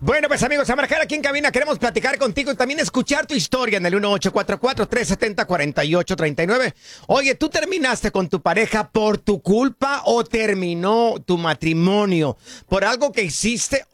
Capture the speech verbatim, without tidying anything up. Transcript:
Bueno, pues amigos, a marcar aquí en cabina queremos platicar contigo y también escuchar tu historia en el uno ocho cuatro cuatro, tres siete cero, cuatro ocho tres nueve. Oye, ¿tú terminaste con tu pareja por tu culpa o terminó tu matrimonio por algo que hiciste